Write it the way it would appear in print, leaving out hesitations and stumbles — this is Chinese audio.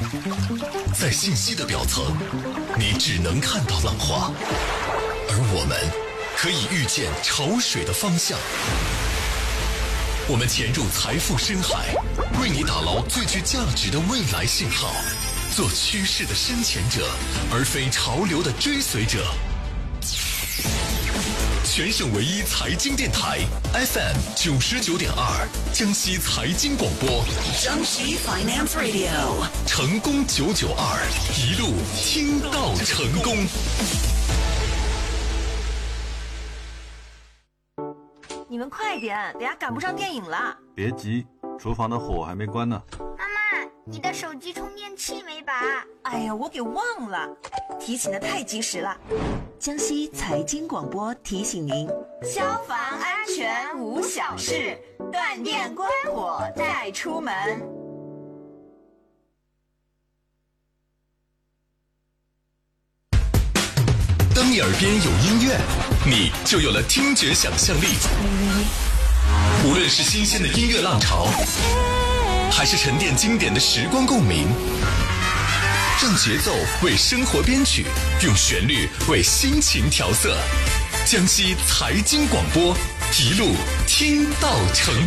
在信息的表层，你只能看到浪花，而我们可以预见潮水的方向。我们潜入财富深海，为你打捞最具价值的未来信号，做趋势的深潜者，而非潮流的追随者。全省唯一财经电台 FM 99.2，江西财经广播， 江西 Finance Radio， 成功992，一路听到成功。 你们快点，等下赶不上电影了。 别急，厨房的火还没关呢。 妈妈，你的手机充电器没拔？ 哎呀，我给忘了，提醒的太及时了。 江西财经广播提醒您： 消防安全无小事，断电关火再出门。 当你耳边有音乐，你就有了听觉想象力。无论是新鲜的音乐浪潮，还是沉淀经典的时光共鸣，让节奏为生活编曲，用旋律为心情调色。江西财经广播，一路听到成